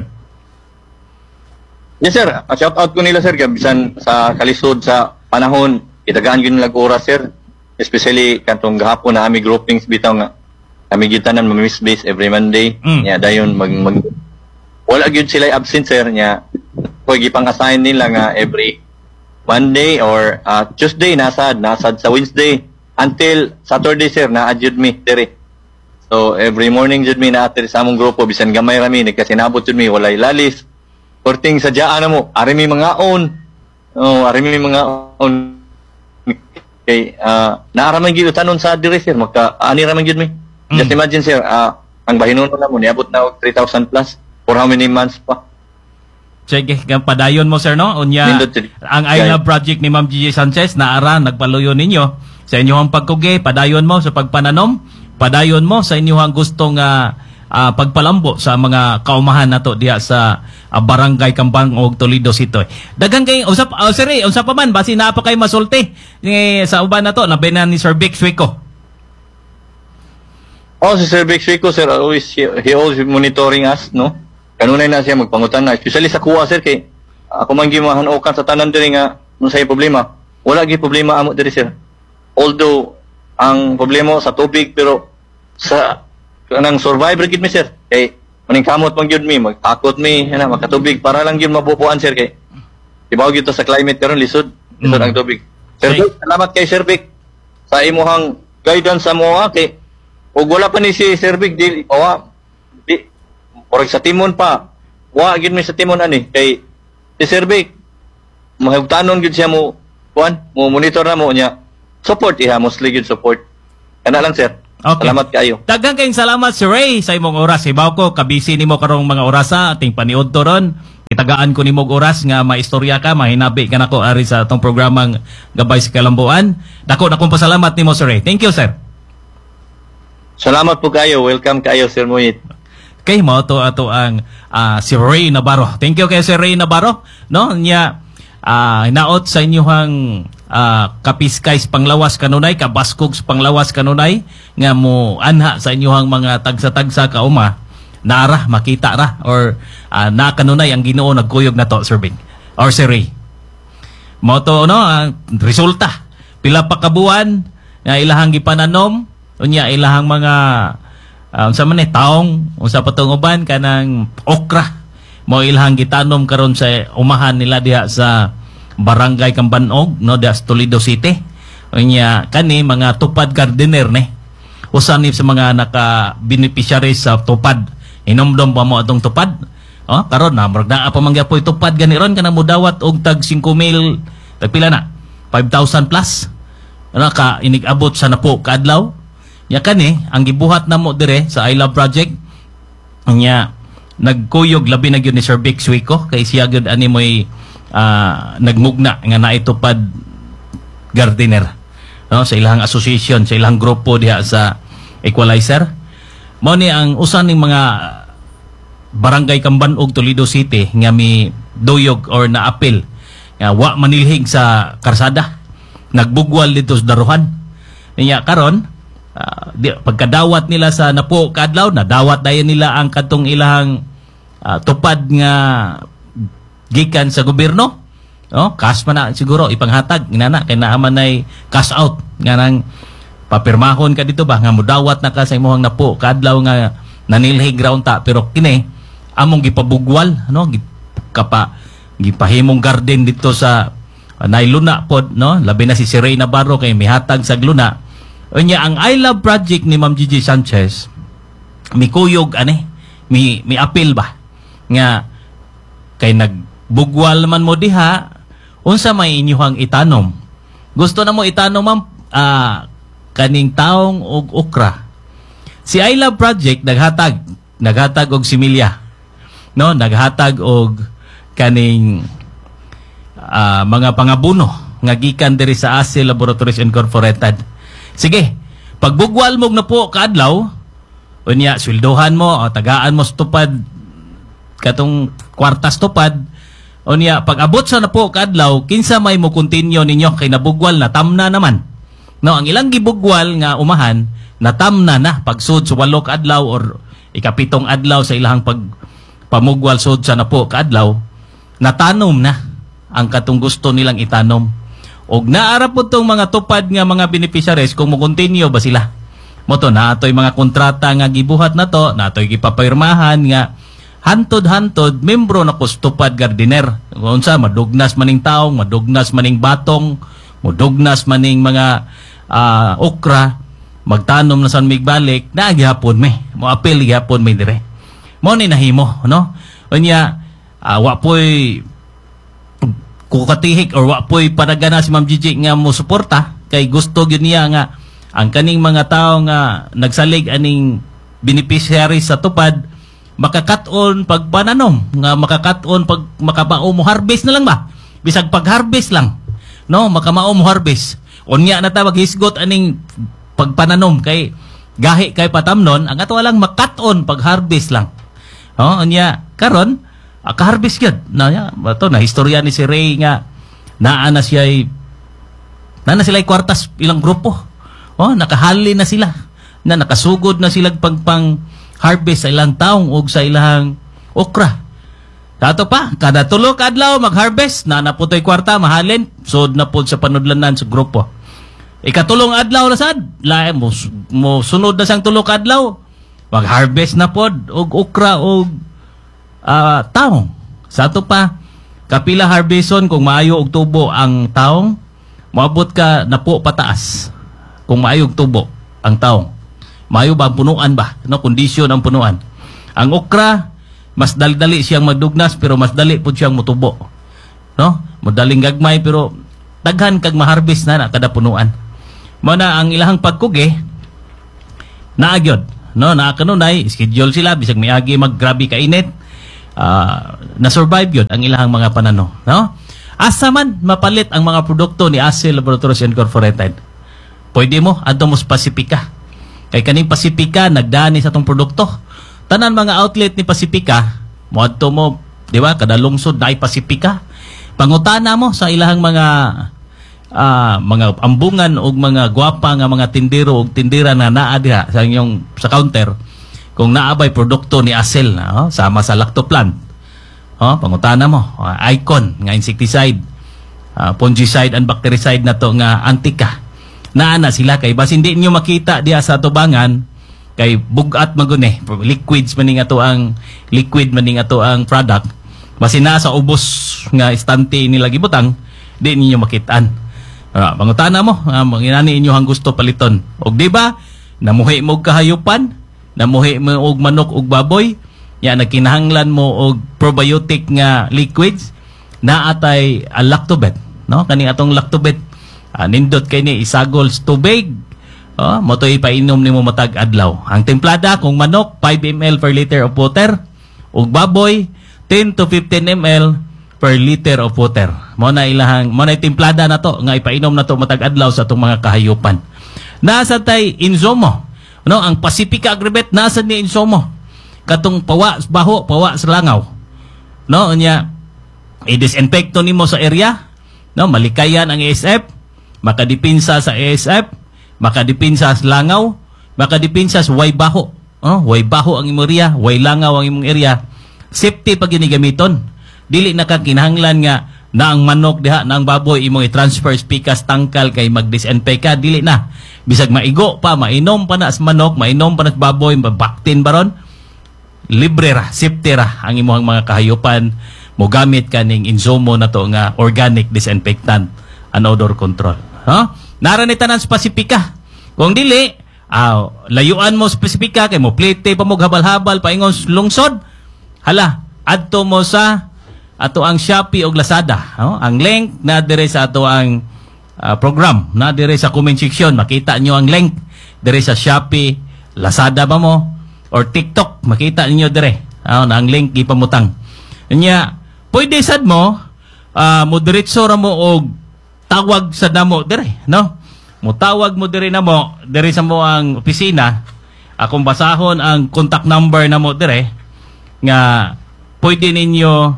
Yes, sir. Uh, shout out ko nila, sir, kay bisan sa kalisod sa panahon, itagaan gyud nila oras, sir. Especially kantong gahapon na ami groupings bitaw nga kami gitanan mamiss base every Monday. Mm. Nya dayon mag, mag wala gyud sila absent, sir, nya koy gipang assign nila nga every Monday or uh, Tuesday nasad nasad sa Wednesday until Saturday, sir, na jud mi diri. So every morning jud mi na atiri sa among grupo bisan gamay rami nagkasinabot jud mi walay lalis. Korting sadyaan na mo, ari mi mga on. Oh, ari mi mga on. Kay uh, naaraman gyud tanon sa diri, sir, magka ani raman gyud mi. Mm. Just imagine, sir, uh, ang bahinon na mo niabot na og three thousand plus for how many months pa. Sige, kang padayon mo, sir, no? Unya, Nindot, sir. ang I Kaya- Love project ni Ma'am Gigi Sanchez, naara, nagpaluyo ninyo sa inyong pagkugi, padayon mo sa pagpananom, padayon mo sa inyong gustong uh, uh, pagpalambo sa mga kaumahan nato diya sa uh, Barangay Kambang og Toledo City. Daghang kay usap, uh, sir, eh, usap pa man, basi na pa kay masulti eh, sa uban na to, nabinan ni Sir Vic Suico. Oh, si Sir Vic Suico, sir, always, he, he always monitoring us, no? Kanunay na siya magpangutan na, especially sa kuha, sir, kay ako man gimahanokan sa tanan diri nga no say problema. Wala gi problema amo diri, sir. Although ang problema sa tubig pero sa kanang survivor gid mi, sir. Kay maning kamot man gyud mi, magtakot mi ana makatubig para lang gyud mabubuan, sir, kay ibaw gyud to sa climate karon lisod, lisod Mm. ang tubig. Sir Okay. Vic, salamat kay Sir Vic sa imuhang guidance sa moa kay ug wala pa ni si Sir Vic di owa di orag sa timon pa. Wa gyud mi sa timon ani kay si Sir Vic mahugtanon gyud siya mo kuan, mo monitor na mo niya. support iha, mostly good support. Kana lang sir. Okay. Salamat kayo. Daghang kayong salamat Sir Ray sa imong oras. Ibaw ko kabisi nimo karong mga orasa ating paniud to ron. Itagaan ko nimo og oras nga maistorya ka, mahinabi ka nako ari sa atong programang Gabay sa Kalambuan. Dako na kong pasalamat nimo Sir Ray. Thank you sir. Salamat po kayo. Welcome kayo Sir Moit. Kay mo to ato ang uh, si Ray Navarro. Thank you kay Sir Ray Navarro, no? Nya uh, hinaot sa inyong uh, kapiskay sa panglawas kanunay, kabaskog sa panglawas kanunay nga mo anha sa inyong mga tagsa-tagsa kauma naara makita ra or uh, na kanunay ang Ginoo nagkuyog na to Sir Bing or Sir Ray. Mo to no, uh, resulta pila pa ka buwan nga ilahang gipananom unya ilahang mga um, sa man eh, taong unsa pa tong uban kanang okra mo ilahang gitanom karon sa umahan nila diha sa Barangay Kambanog no diha sa Toledo City. Unya kani mga tupad gardener ni usa ni sa mga naka beneficiaries sa tupad inomdom pa mo atong tupad. Oh karon na murag naa pa man gyapon tupad gani ron kana modawat og tag five mil tag pila na five thousand plus ano ka inig-abot sa napo kaadlaw. Ya kani ang gibuhat namo dire sa I Love Project nya nagkuyog labi na gyud ni Sir Vic Suico kay siya gyud ani moy uh, nagmugna nga naitupad gardener no sa ilang association sa ilang grupo diha sa Equalizer. Mao ni ang usan ning mga Barangay Kambanog Toledo City nga mi duyog or naapil nga wa manilhig sa karsada nagbugwal dito sa daruhan niya karon. Uh, di, pagkadawat nila sa napo kadlaw nadawat dayon nila ang katong ilahang uh, tupad nga gikan sa gobyerno no cash man na siguro ipanghatag inana kay naaman nay cash out nga nang papirmahon ka dito ba nga modawat na ka sa imong napo kadlaw nga nanilhig ground ta pero kini among gipabugwal no kapa gipahimong garden dito sa uh, nailuna pod no labi na si Ray Navarro kay mihatag sa gluna. Unya ang I Love Project ni Ma'am Gigi Sanchez mikuyog ani mi mi appeal ba nga kay nagbugwal man mo diha unsa may inyuhang itanom gusto na mo itanom ma'am uh, kaning taong og okra si I Love Project naghatag naghatag og similya no naghatag og kaning uh, mga pangabuno nga gikan diri sa A S E Laboratories Incorporated. Sige, pagbugwal mo na po kaadlaw, unya sweldohan mo, o tagaan mo sa tupad, katong kwartas tupad, unya pag abot sa na po kaadlaw, kinsa may mo continue ninyo kay nabugwal na tamna naman. No, ang ilang gibugwal nga umahan, natamna na pagsud sa walo kaadlaw or ikapitong adlaw sa ilang pag pamugwal sud sa na po kaadlaw, natanom na ang katong gusto nilang itanom. Og naara po tong mga tupad nga mga beneficiaries kung mo continue ba sila. Mo to na atoy mga kontrata nga gibuhat na to, na atoy gipapirmahan nga hantod-hantod membro na ko tupad gardener. Unsa madugnas maning taong, madugnas maning batong, madugnas maning mga uh, okra, magtanom na san migbalik, na gihapon me. Mo apil gihapon me dire. Mo ni nahimo, no? Unya uh, wa poy kukatihik or wapoy paragana si Ma'am Gigi nga mo suporta kay gusto gyud niya nga ang kaning mga tao nga nagsalig aning beneficiary sa tupad makakat-on pag pananom nga makakat-on pag makabao mo harvest na lang ba bisag pag harvest lang no makamao mo harvest unya na ta maghisgot aning pagpananom kay gahi kay patamnon ang ato lang makat-on pag harvest lang oh unya karon aka-harvest yun. Na, ya, ito, na historya ni si Ray nga naa na siya na na sila kwartas ilang grupo. Oh, nakahali na sila. Na nakasugod na sila pagpang harvest sa ilang taong o sa ilang okra. Dato pa, kada tulo kadlaw mag-harvest na naputoy kwarta mahalin sud na pod sa panudlanan sa grupo. Ikatulong adlaw na sad, lae mo, mo sunod na sang tulo kadlaw mag-harvest na pod og okra og Uh, taong. Sa ato pa, kapila harveston kung maayo og tubo ang taong, maabot ka na po pataas. Kung maayo og tubo ang taong. Maayo ba ang punuan ba? No, kondisyon ang punuan. Ang okra, mas dali-dali siyang magdugnas pero mas dali po siyang mutubo. No? Madaling gagmay pero daghan kag ma-harvest na na kada punuan. mo na ang ilahang pagkugi naagyod, no, na kanunay schedule sila bisag miagi maggrabe ka init, uh, na survive yun ang ilahang mga panano, no. Asa man mapalit ang mga produkto ni Acel Laboratories Incorporated, pwede mo adto mo sa Pasifika, kay kaning Pasifika nagdani sa tong produkto. Tanan mga outlet ni Pasifika mo adto mo, di ba, kada lungsod na ay Pasifika. Pangutana mo sa ilahang mga uh, mga ambungan o mga gwapa nga mga tindero o tindira na naa diha sa inyong sa counter kung naabay produkto ni Acel, no? Sama sa lactoplant. Oh, pangutana mo, uh, Icon nga insecticide, uh, fungicide and bactericide na to nga Antica. Naana sila kay bas hindi niyo makita diha sa tubangan kay bugat maguni, liquids maning ato ang liquid maning ato ang product. Basi na sa ubos nga istante nila gibutang, di ninyo makitaan. Uh, pangutana mo, uh, manginani inyo ang gusto paliton. Og di ba, namuhi mo og kahayupan, namuhi mo og manok og baboy, ya nagkinahanglan mo og probiotic nga liquids na atay uh, lactobet, no, kani atong lactobet, uh, nindot kay ni isagol sa tubig, oh, mo toy painom nimo matag adlaw. Ang templada kung manok five milliliters per liter of water, ug baboy ten to fifteen milliliters per liter of water. Mo na ilahang mo na templada na to nga ipainom na to matag adlaw sa atong mga kahayupan. Nasa tay insumo, no, ang Pasifika Agribet nasa ni insumo katong pawa baho, pawa sa langaw, no, unya i-disinfecto nimo sa area, no, malikayan ang A S F, makadipinsa sa A S F, makadipinsa sa langaw, makadipinsa sa way baho, oh, way baho ang imong area, way langaw ang imong area, safety pag ginigamiton, dili na ka kinahanglan nga na ang manok diha na ang baboy imong i-transfer spikas tangkal kay mag-disinfect ka, dili na, bisag maigo pa, mainom pa na sa manok, mainom pa na sa baboy, mabaktin baron, libre ra, safety ra ang imong mga kahayupan mo gamit kaning insumo na to nga organic disinfectant and odor control. Ha? Nara ni tanan sa Pasifika. Kung dili, ah, layuan mo sa Pasifika kay mo plete pa mo habal-habal paingon lungsod. Hala, adto mo sa ato ang Shopee o Lazada. No? Ang link na dire sa ato ang uh, program, na dire sa comment section, makita nyo ang link dire sa Shopee, Lazada ba mo? Or TikTok, makita ninyo dire. Uh, na ang link ipamutang. Nya, pwede sad mo, uh, mo diretso ra mo og tawag sa namo dire, no? Mo tawag mo dire namo, dire sa mo ang opisina, akong basahon ang contact number namo dire nga pwede ninyo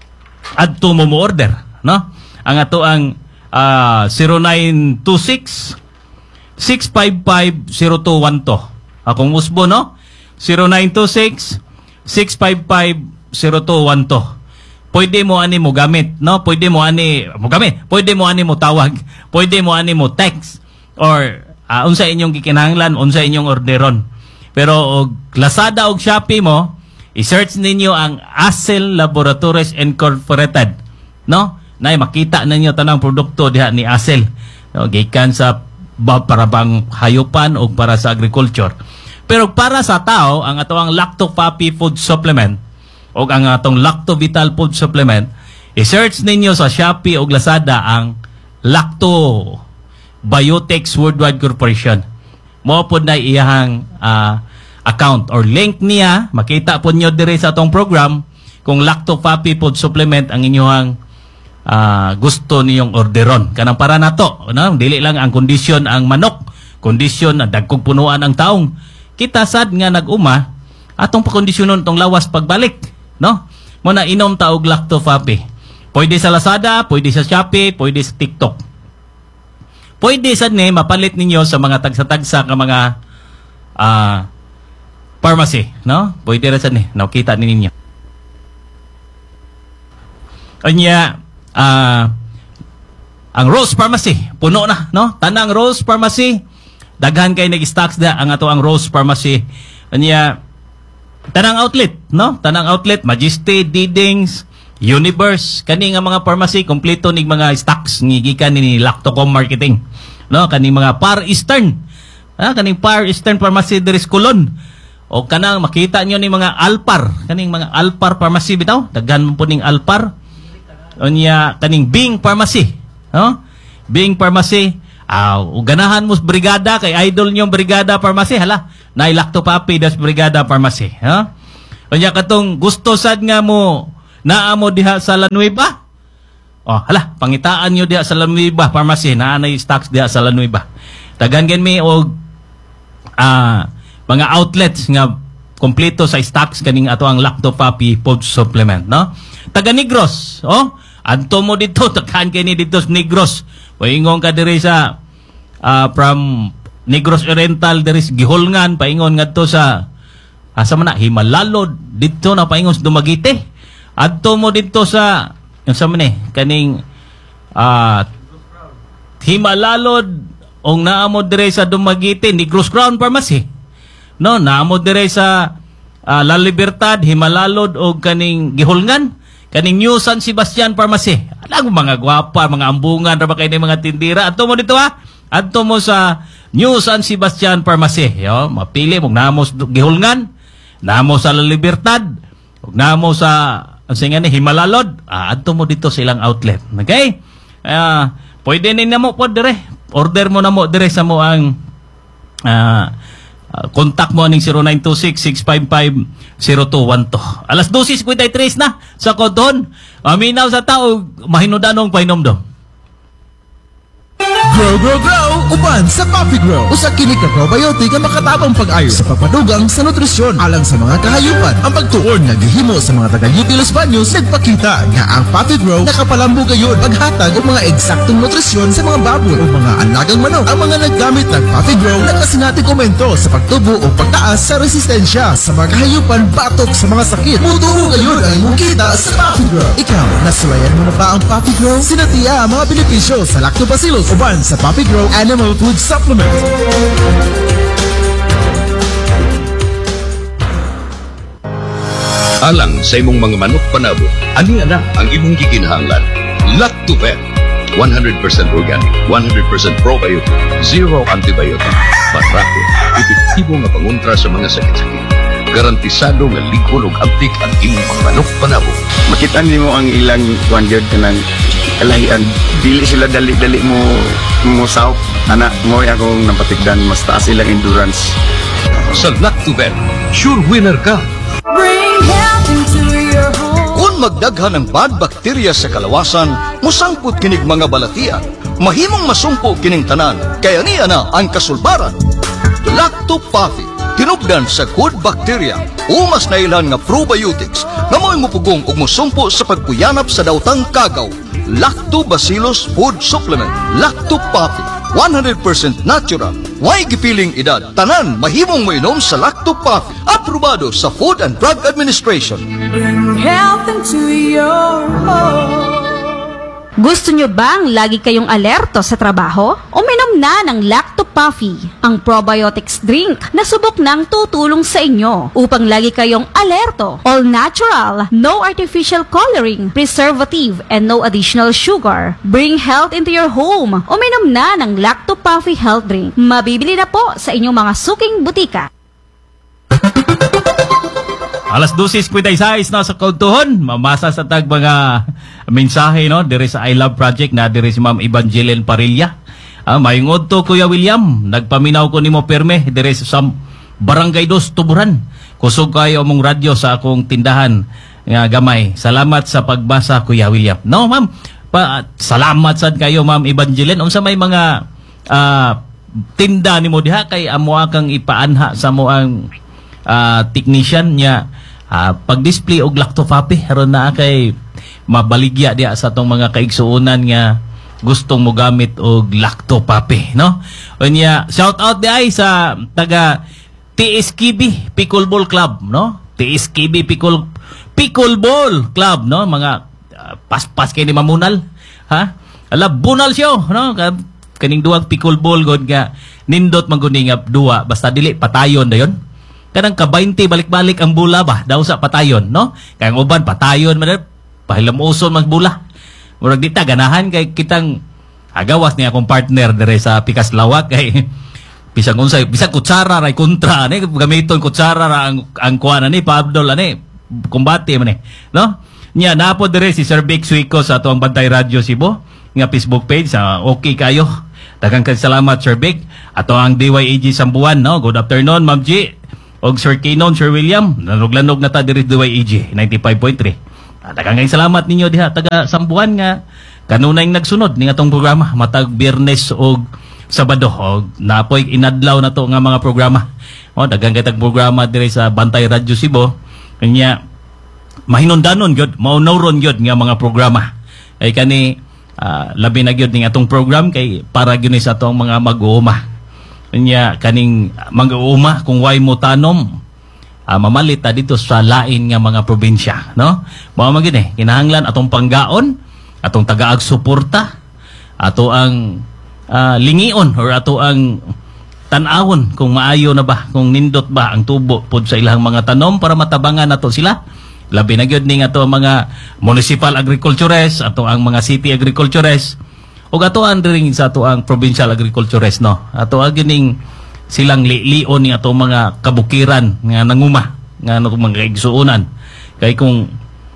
adto mo mo order, no? Ang ato ang uh, zero nine two six, six five five, zero two one two. Akong usbo, no? zero nine two six, six five five, zero two one two. Pwede mo ani mo gamit, no? Pwede mo ani mo gamit. Pwede mo ani mo tawag. Pwede mo ani mo text or uh, unsa inyong gikinahanglan, unsa inyong orderon. Pero og Lazada og Shopee mo, i-search ninyo ang Acel Laboratories Incorporated, no? Nay makita ninyo tanang produkto diha ni Acel. No, gikan sa para bang hayupan o para sa agriculture. Pero para sa tao, ang atong Lacto Papi Food Supplement o ang atong Lacto Vital Food Supplement, i-search ninyo sa Shopee o Lazada ang Lacto Biotics Worldwide Corporation. Mo po na iyahang uh, account or link niya, makita po nyo dire sa atong program kung Lacto Papi Food Supplement ang inyong uh, gusto niyong orderon. Kanang para na to, no? Dili lang ang kondisyon ang manok, kondisyon na dagkog punuan ang taong. Kita sad nga nag-uma atong pakondisyonon tong lawas pagbalik, no? Mo na inom ta og Lacto Papi. Pwede sa Lazada, pwede sa Shopee, pwede sa TikTok. Pwede sad ni mapalit ninyo sa mga tagsa-tagsa ka mga uh, pharmacy, no? Pwede ra sad ni, nakita ni ninyo. Anya uh, ang Rose Pharmacy, puno na, no? Tanang Rose Pharmacy, daghan kay nag-stocks da ang ato ang Rose Pharmacy. Anya tanang outlet, no? Tanang outlet, Majesty, Didings, Universe, kani nga mga pharmacy kompleto nig mga stocks ni gikan ni Lactocom Marketing, no? Kani mga Far Eastern, ah, kaning Far Eastern Pharmacy diri sa Colon. O kanang makita nyo ni mga Alpar, kaning mga Alpar Pharmacy bitaw, daghan mo po ning Alpar. Anya kaning Bing Pharmacy, no? Bing Pharmacy, Ah, uh, ganahan mo sa brigada kay idol niyong brigada pharmacy hala. Nay lactopapi das brigada pharmacy, ha? Unya katong gusto sad nga mo naamo diha sa La Nueva. Oh, hala, pangitaan niyo diha sa La Nueva pharmacy, naa nay stocks diha sa La Nueva. Tagan gen mi og ah mga outlets nga kompleto sa stocks kaning ato ang lactopapi food supplement, no? Taga Negros, oh. Anto mo dito, takan kini dito sa Negros. Paingon ka diri sa uh, from Negros Oriental diri sa Gihulngan, paingon ngadto sa asa man na Himalalod dito na paingon sa Dumaguete. Adto mo dito sa yung sa man eh kaning uh, Himalalod ong naamo diri sa Dumaguete, Negros Crown Pharmacy. No, naamo diri sa uh, La Libertad, Himalalod o kaning Gihulngan. Kaning New San Sebastian Pharmacy. Alam mo mga gwapa, mga ambungan, ra ba kayo ng mga tindira. Adto mo dito ha. Adto mo sa New San Sebastian Pharmacy. Yo, mapili mo namo sa Gihulngan, namo sa La Libertad, ug namo sa ang ni Himalalod. Ah, adto mo dito sa ilang outlet. Okay? Uh, pwede ni namo po dire. Order mo namo dire sa mo ang uh, Uh, contact mo aning zero nine two six, six five five, zero two one two. Alas twelve fifty-three na sa kodon. Aminaw sa tao, mahinudanong painomdom. Grow, grow, grow! Uban sa Coffee Grow. Usa kini ka probiotic nga makatabang pag-ayo sa pagpadugang sa nutrisyon alang sa mga kahayupan. Ang pagtuon nga gihimo sa mga taga-U P Los Baños nagpakita nga ang Coffee Grow nakapalambo gayon paghatag og mga eksaktong nutrisyon sa mga baboy o mga alagang manok. Ang mga naggamit ng Coffee Grow nakasinati komento sa pagtubo o pagtaas sa resistensya sa mga kahayupan batok sa mga sakit. Mutuo gayon ang imong kita sa Coffee Grow. Ikaw, nasulayan mo na ba ang Coffee Grow? Sinatiya ang mga benepisyo sa lactobacillus uban sa Coffee Grow Animal Food Supplement. Alang sa imong mga manok panabo, ani na ang imong gikinahanglan. Lactovet, one hundred percent organic, one hundred percent probiotic, zero antibiotic, patrako, epektibo nga pangontra sa mga sakit-sakit. Garantisado nga ligon ug abtik ang imong mga manok panabo. Makita nimo ang ilang one yard kanang kalahian, dili sila dali-dali mo mo south anak mo akong napatigdan mas taas ilang endurance. Sa Lactovet, sure winner ka. Bring health into your home. Kung magdaghan ng bad bacteria sa kalawasan, musangput kinig mga balatian. Mahimong masumpo kining tanan, kaya niya na ang kasulbaran. Lactopafi, tinubdan sa good bacteria, umas na ilan nga probiotics na mo'y mupugong ug musumpo sa pagpuyanap sa dautang kagaw. Lactobacillus Food Supplement, Lactopafi, one hundred percent natural. Way gipiling edad, tanan mahimong moinom sa Lactopafi, aprobado sa Food and Drug Administration. Bring health into your home. Gusto nyo bang lagi kayong alerto sa trabaho? Uminom na ng Lactopafi, ang probiotics drink na subok nang tutulong sa inyo upang lagi kayong alerto. All natural, no artificial coloring, preservative, and no additional sugar. Bring health into your home. Uminom na ng Lactopafi health drink. Mabibili na po sa inyong mga suking butika. Alas dosis kwenta isais na sa kautuhon. Mamasa sa tag mga mensahe no dire sa I Love Project na dire si Ma'am Evangeline Parilla. Ah, mayungod to Kuya William. Nagpaminaw ko nimo perme dire sa Barangay dos Tuburan. Kusog kayo among radyo sa akong tindahan nga gamay. Salamat sa pagbasa Kuya William. No ma'am. Pa, salamat sad kayo Ma'am Evangeline. Unsa may mga uh, tinda nimo diha kay amo kang ipaanha sa mo ang Uh, technician niya uh, pag-display og Lactopafi aron na kay mabaligya diya sa tong mga kaigsuonan nga gustong mo gamit og Lactopafi no. Unya shout out di ay sa taga T S K B Pickleball Club no. T S K B Pickle Pickleball Club no mga uh, pas-pas kay ni mamunal ha. Ala bunal siyo no kaning duwag pickleball god nga nindot maguni nga duwa basta dili patayon dayon. Kanang ka twenty balik-balik ang bula ba daw sa patayon no kay ang uban patayon man pahilamuson mag bula murag dita ganahan kay kitang agawas niya akong partner dire sa Pikas Lawak kay bisag unsay bisag kutsara ray kontra ni gamiton kutsara ra ang ang kuan ani Pabdol ani kumbate man eh no nya napo dire si Sir Vic Suico sa atong Bantay Radio Cebu nga Facebook page sa okay kayo Daghang kay salamat Sir Vic. Ato ang D Y A G Sambuan, no? Good afternoon, Ma'am G. Og Sir Kinon, Sir William. Nanuglanog na ta diri D Y A G ninety-five point three. Daghang kay salamat ninyo diha taga Sambuan nga kanunay nagsunod ning atong programa matag Biyernes og Sabado og napoy inadlaw na to nga mga programa. O daghang kay tag programa diri sa Bantay Radyo Cebu. Kanya mahinundanon gyud, maunawron gyud nga mga programa. Ay kani uh, labi na gyud ning atong program kay para gyud ni sa atong mga mag-uuma. Kanya kaning mag-uuma kung way mo tanom uh, mamalit ta dito sa lain nga mga probinsya, no? Mao man gyud eh kinahanglan atong panggaon, atong tagaag suporta, ato ang uh, lingion or ato ang tan-awon kung maayo na ba, kung nindot ba ang tubo pod sa ilang mga tanom para matabangan nato sila. Labi na gyud ning ato ang mga municipal agriculturists, ato ang mga city agriculturists, ug ato ang ring sa ato ang provincial agriculturists, no. Ato ang gining silang lion ni ato mga kabukiran nga nanguma nga ano mga igsuonan. Kay kung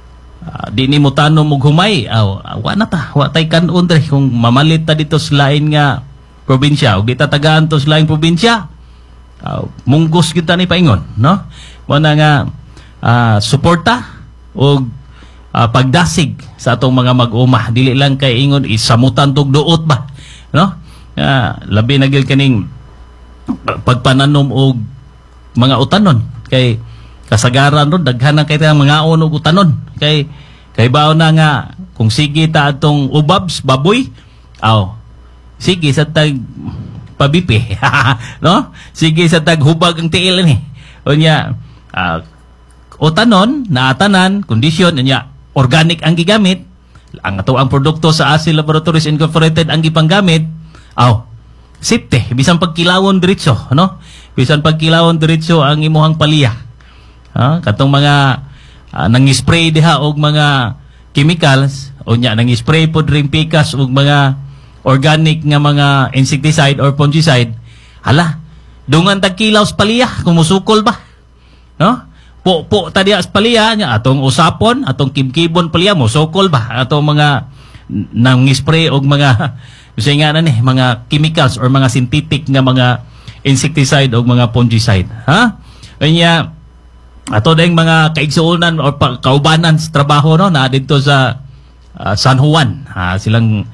uh, di ni mo tanom og humay, aw uh, wa na ta, wa tay kanon dre kung mamalit ta dito sa lain nga probinsya ug di ta tagaan to sa lain probinsya. Uh, munggos gyud ta ni paingon, no. Mo na nga uh, suporta og uh, pagdasig sa atong mga mag-uma, dili lang kay ingon isamutan tog duot ba, no? Uh, labi na gyud kaning pagpananom og mga utanon kay kasagaran ron daghanan kay tayong mga og utanon kay kay bao na nga kung sige ta atong ubabs baboy aw sige sa tag pabipi no sige sa tag hubag ang tiil ni unya uh, utanon naatanan kondisyon unya organic ang gigamit ang ato ang produkto sa Asil Laboratories Incorporated ang gipanggamit aw safety bisan pagkilawon diretso, no? Bisan pagkilawon diretso ang imuhang palya. Ha? Katong mga uh, nang-spray diha og mga chemicals o nya nang-spray pod ring pikas og mga organic nga mga insecticide or fungicide. Hala, dungan tag kilaw sa palya kung musukol ba. No? Po po ta diha sa palya nya atong usapon, atong kibkibon palya musukol ba atong mga nang-spray og mga kasi nga na ni, mga chemicals or mga synthetic nga mga insecticide o mga fungicide. Ha? Kanya, ato dahil mga kaigsuunan o kaubanan sa trabaho, no, na dito sa uh, San Juan. Ha? Silang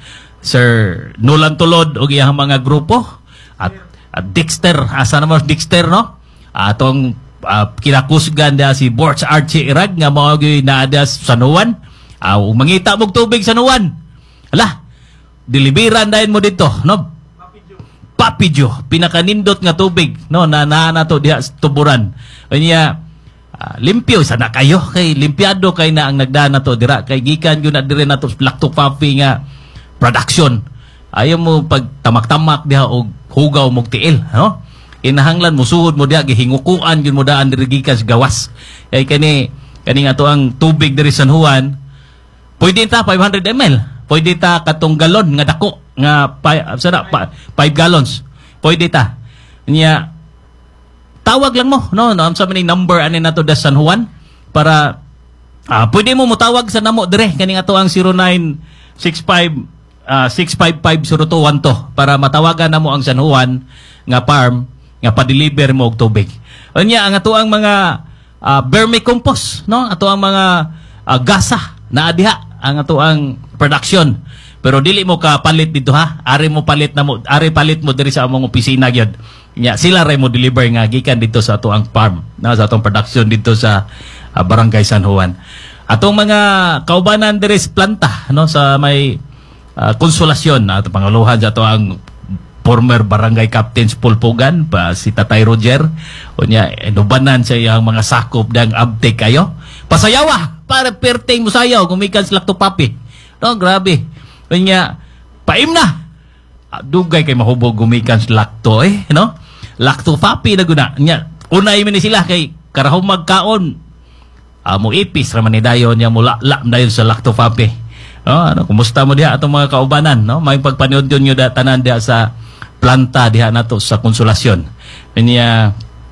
Sir Nolan Tulod o iyang mga grupo. At, at Dexter, asa naman Dexter, no? Atong uh, kinakusgan na si Borch Archie Irag nga mga naada sa San Juan. Uh, mangita mong tubig sa San Juan. Hala, diliberan dahil mo dito, no? Papidyo, pinakanindot nga tubig, no? Na na to diha sa tuburan. Kanya uh, limpyo sana kayo kay limpyado kay na ang nagdana to dira kay gikan gyud na dire nato lakto papi nga production. Ayaw mo pag tamak-tamak diha og hugaw mog tiil, no? Inahanglan mo suhod mo diha gihingukuan gyud mo daan diri gikan sa gawas. Kay kani kani nga to ang tubig diri San Juan. Pwede ta five hundred milliliters. Pwede ta katong galon nga dako nga sana five gallons. Pwede ta. Nya tawag lang mo no no sa maning number ani nato da San Juan para uh, pwede mo motawag sa namo dire kani ato ang zero nine six five six five five zero two one two para matawagan namo ang San Juan nga farm nga pa-deliver mo og tubig. Unya ang ato ang mga uh, vermicompost no ato ang mga uh, gasa na diha ang ato ang production. Pero dili mo ka palit dito ha. Ari mo palit na mo, ari palit mo diri sa among opisina gyud. Nya sila ray mo deliver nga gikan dito sa ato ang farm, na sa atong production dito sa uh, Barangay San Juan. Atong mga kaubanan diri sa planta no sa may uh, konsolasyon na ato panguluhan sa ato ang former barangay captain Pulpugan pa si Tatay Roger. Unya enubanan sa iyang mga sakop dang abtek kayo. Pasayawa para perteng mo sayaw gumikan sa lakto papi. No, grabe. Kanya, paim na. Dugay kay mahubog gumikan sa lakto eh, no? Lakto papi na guna. Nya, unay man ni sila kay karahong magkaon. Uh, mo ipis raman ni dayon niya mo la dayon sa lakto papi. No, ano, kumusta mo diha atong mga kaubanan, no? May pagpaniod yun yung tanan diha sa planta diha nato sa Konsolasyon. Kanya,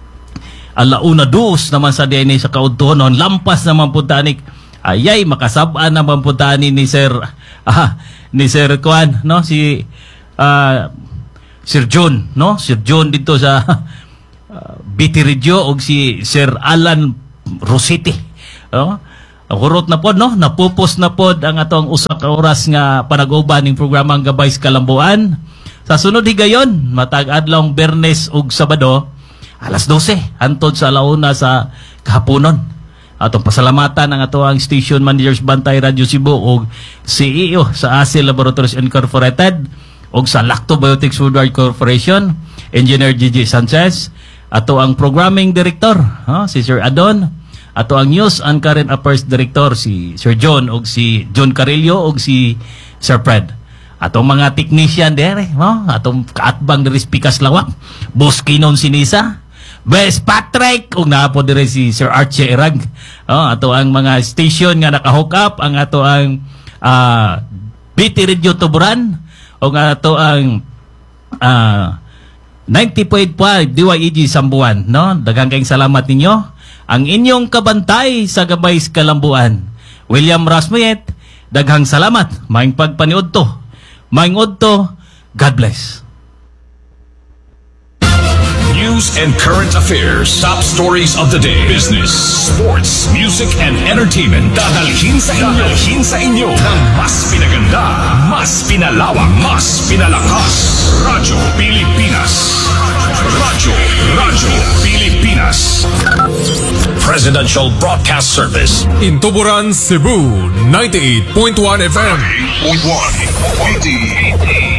alauna dos naman sa diha ni sa kaudtonon, lampas naman puntanik. Ayay makasab-an naman puntahan ni Sir ah, ni Sir Kwan no si uh, Sir John, no? Sir John dito sa uh, B T Radio og si Sir Alan Rositi. No? Kurot na pod, no? Napupos na pod ang atong usa ka oras nga panag-uban ning programang Gabay sa Kalambuan. Sa sunod higayon, matag adlawng Bernes ug Sabado, alas dose hantod sa alauna sa kahaponon. Atong pasalamatan ang ato ang Station Managers Bantay Radio Cebu ug C E O sa A S I Laboratories Incorporated ug sa Lactobiotics Foodware Corporation, Engineer Gigi Sanchez, ato ang Programming Director, ha, si Sir Adon, ato ang News and Current Affairs Director si Sir John ug si John Carillo ug si Sir Fred. Atong mga technician dere, no? Atong kaatbang diri Pikas Lawak, Boss Kinon Sinisa, Bes Patrick ug naapo dire si Sir Archie Irag. Oh, ato ang mga station nga naka-hook up ang ato ang uh, B T Radio Tuburan ug ato ang uh, ninety point five D Y E G Sambuan, no? Daghang kayong salamat ninyo. Ang inyong kabantay sa Gabay sa Kalambuan, William Rasmuyet, daghang salamat. Maayong pagpaniud to. Maingod to, God bless. News and current affairs, top stories of the day, business, sports, music, and entertainment. Dadalhin sa inyo, dadalhin sa inyo ng mas pinaganda, mas pinalawak, mas pinalakas. Radyo Pilipinas. Radyo, Radyo Pilipinas. Presidential Broadcast Service. In Tuburan, Cebu, ninety-eight point one F M. ninety-eight point one.